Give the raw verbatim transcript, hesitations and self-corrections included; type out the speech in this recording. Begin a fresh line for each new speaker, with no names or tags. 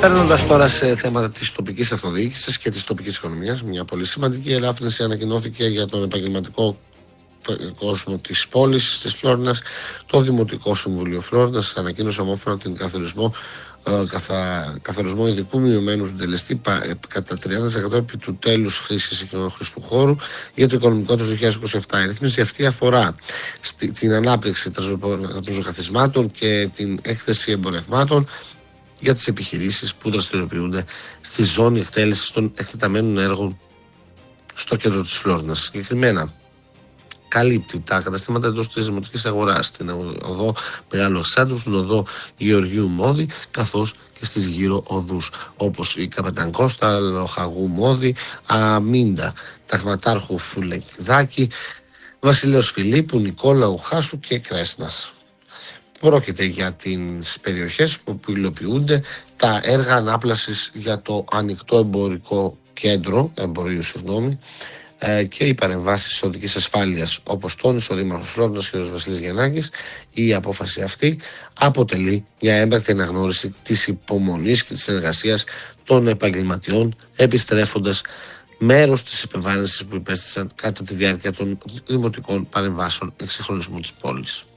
Παίρνοντας τώρα σε θέματα της τοπικής αυτοδιοίκησης και της τοπικής οικονομίας, μια πολύ σημαντική ελάφρυνση ανακοινώθηκε για τον επαγγελματικό κόσμο της πόλης της Φλόρινας. Το Δημοτικό Συμβούλιο Φλόρινας ανακοίνωσε ομόφωνα την καθορισμό, ε, καθα, καθορισμό ειδικού μειωμένου συντελεστή ε, κατά τριάντα τοις εκατό επί του τέλους χρήσης χρηστού χώρου για το οικονομικό του δύο χιλιάδες είκοσι επτά. Η ρύθμιση αυτή αφορά στη, την ανάπτυξη τραπεζοκαθισμάτων και την έκθεση εμπορευμάτων για τις επιχειρήσεις που δραστηριοποιούνται στη ζώνη εκτέλεσης των εκτεταμένων έργων στο κέντρο της Φλόρινας. Συγκεκριμένα, καλύπτει τα καταστήματα εντός της δημοτικής αγοράς, την οδό Μεγάλου Αλεξάνδρου, την οδό Γεωργίου Μόδη, καθώς και στις γύρω οδούς, όπως η Καπετανκώστα, Λοχαγού Μόδη, Αμίντα, Ταγματάρχου Φουλεκδάκη, Βασιλέως Φιλίππου, Νικόλαου Χάσου και Κρέσνας. Πρόκειται για τις περιοχές που υλοποιούνται τα έργα ανάπλασης για το ανοιχτό εμπορικό κέντρο, εμπορίου συγγνώμη, και οι παρεμβάσεις οδικής ασφάλειας. Όπως τόνισε ο Δήμαρχος Φλόρινας κ. Βασίλης Γιαννάκης, η απόφαση αυτή αποτελεί μια έμπρακτη αναγνώριση της υπομονής και της συνεργασίας των επαγγελματιών, επιστρέφοντας μέρος της επιβάρυνσης που υπέστησαν κατά τη διάρκεια των δημοτικών παρεμβάσεων εξυγχρονισμού της πόλης.